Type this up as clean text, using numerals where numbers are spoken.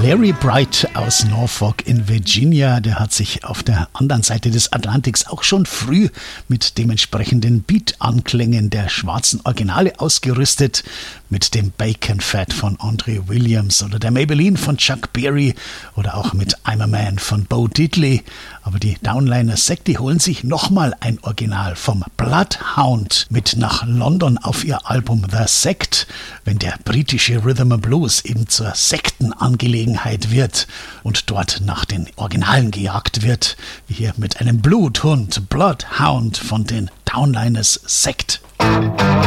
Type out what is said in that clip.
Larry Bright aus Norfolk in Virginia, der hat sich auf der anderen Seite des Atlantiks auch schon früh mit dementsprechenden Beat-Anklängen der schwarzen Originale ausgerüstet, mit dem Bacon Fat von Andre Williams oder der Maybelline von Chuck Berry oder auch mit I'm a Man von Bo Diddley. Aber die Downliner Sect, die holen sich nochmal ein Original vom Bloodhound mit nach London auf ihr Album The Sect, wenn der britische Rhythm and Blues eben zur Sektenangelegenheit wird und dort nach den Originalen gejagt wird, wie hier mit einem Bluthund, Bloodhound von den Downliners Sect.